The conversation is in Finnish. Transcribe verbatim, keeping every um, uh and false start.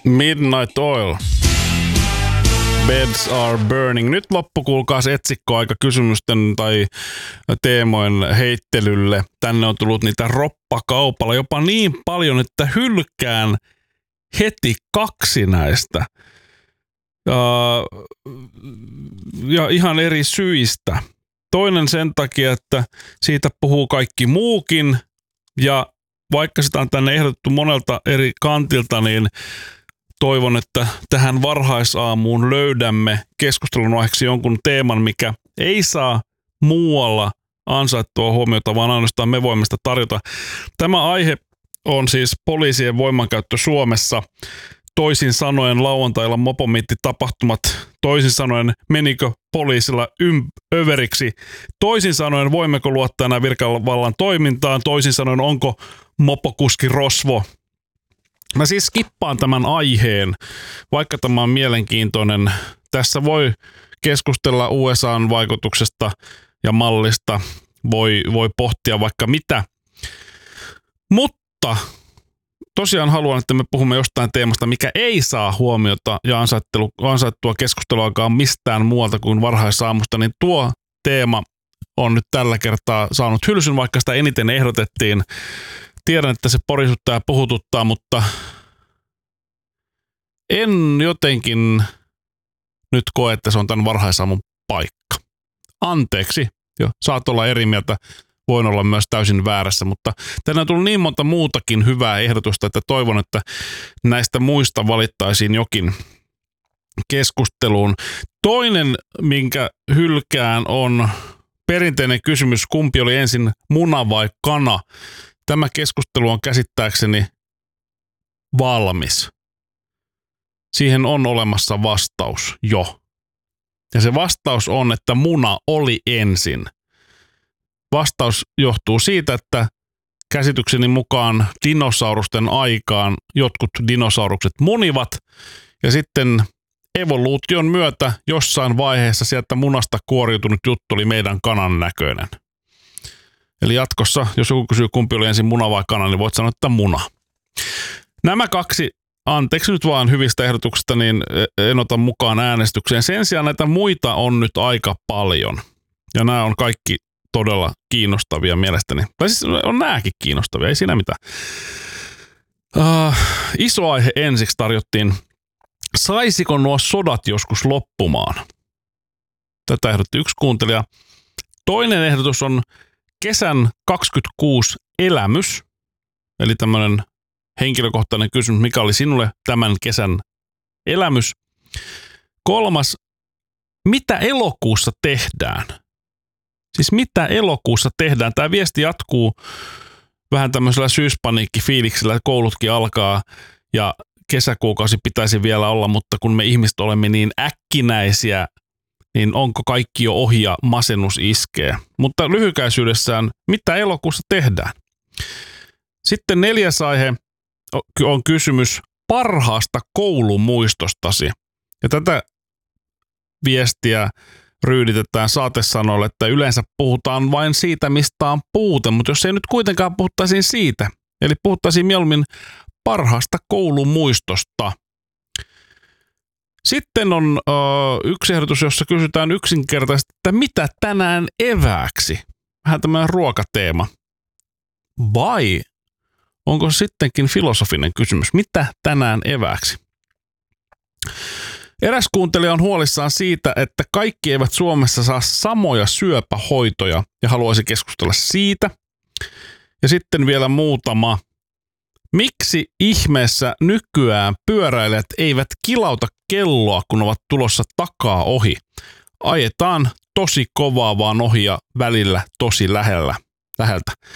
Midnight Oil. Beds are burning. Nyt loppu, kuulkaas etsikkoaika kysymysten tai teemojen heittelylle. Tänne on tullut niitä roppakaupalla jopa niin paljon, että hylkään heti kaksi näistä. Ja, ja ihan eri syistä. Toinen sen takia, että siitä puhuu kaikki muukin. Ja vaikka sitä on tänne ehdotettu monelta eri kantilta, niin toivon, että tähän varhaisaamuun löydämme keskustelun aiheeksi jonkun teeman, mikä ei saa muualla ansaittua huomiota, vaan ainoastaan me voimme sitä tarjota. Tämä aihe on siis poliisien voimankäyttö Suomessa. Toisin sanoen lauantailla mopomiittitapahtumat. Toisin sanoen menikö poliisilla ym- överiksi. Toisin sanoen voimmeko luottaa enää virkavallan toimintaan. Toisin sanoen onko mopokuski rosvo. Mä siis skippaan tämän aiheen, vaikka tämä on mielenkiintoinen. Tässä voi keskustella U S A:n vaikutuksesta ja mallista. Voi, voi pohtia vaikka mitä. Mutta tosiaan haluan, että me puhumme jostain teemasta, mikä ei saa huomiota ja ansaittua keskusteluakaan mistään muualta kuin varhaisaamusta, niin tuo teema on nyt tällä kertaa saanut hylsyn, vaikka sitä eniten ehdotettiin. Tiedän, että se porisuttaa ja puhututtaa, mutta en jotenkin nyt koe, että se on tämän varhaisaamun paikka. Anteeksi, jo, saat olla eri mieltä. Voin olla myös täysin väärässä, mutta tänne on tullut niin monta muutakin hyvää ehdotusta, että toivon, että näistä muista valittaisiin jokin keskusteluun. Toinen, minkä hylkään, on perinteinen kysymys, kumpi oli ensin, muna vai kana. Tämä keskustelu on käsittääkseni valmis. Siihen on olemassa vastaus jo. Ja se vastaus on, että muna oli ensin. Vastaus johtuu siitä, että käsitykseni mukaan dinosaurusten aikaan jotkut dinosaurukset munivat ja sitten evoluution myötä jossain vaiheessa sieltä munasta kuoriutunut juttu oli meidän kanan näköinen. Eli jatkossa, jos joku kysyy kumpi oli ensin muna vai kana, niin voit sanoa, että muna. Nämä kaksi, anteeksi nyt vaan hyvistä ehdotuksista, niin en ota mukaan äänestykseen. Sen sijaan näitä muita on nyt aika paljon. Ja nämä on kaikki todella kiinnostavia mielestäni. Tai siis on nääkin kiinnostavia, ei siinä mitään. Uh, iso aihe ensiksi tarjottiin. Saisiko nuo sodat joskus loppumaan? Tätä ehdotti yksi kuuntelija. Toinen ehdotus on kesän kaksikymmentäkuusi elämys. Eli tämmöinen henkilökohtainen kysymys, mikä oli sinulle tämän kesän elämys. Kolmas, mitä elokuussa tehdään? Siis mitä elokuussa tehdään? Tämä viesti jatkuu vähän tämmöisellä syyspaniikkifiiliksellä, että koulutkin alkaa ja kesäkuukausi pitäisi vielä olla, mutta kun me ihmiset olemme niin äkkinäisiä, niin onko kaikki jo ohi ja masennus iskee? Mutta lyhykäisyydessään, mitä elokuussa tehdään? Sitten neljäs aihe on kysymys parhaasta koulumuistostasi. Ja tätä viestiä ryyditetään saatesanoille, että yleensä puhutaan vain siitä, mistä on puute, mutta jos ei nyt kuitenkaan puhuttaisiin siitä, eli puhuttaisiin mieluummin parhaasta koulumuistosta. Sitten on ö, yksi ehdotus, jossa kysytään yksinkertaisesti, että mitä tänään evääksi? Vähän tämmöinen ruokateema. Vai onko sittenkin filosofinen kysymys, mitä tänään evääksi? Eräs kuuntelija on huolissaan siitä, että kaikki eivät Suomessa saa samoja syöpähoitoja ja haluaisi keskustella siitä. Ja sitten vielä muutama. Miksi ihmeessä nykyään pyöräilijät eivät kilauta kelloa, kun ovat tulossa takaa ohi? Ajetaan tosi kovaa vaan ohi ja välillä tosi lähellä, läheltä.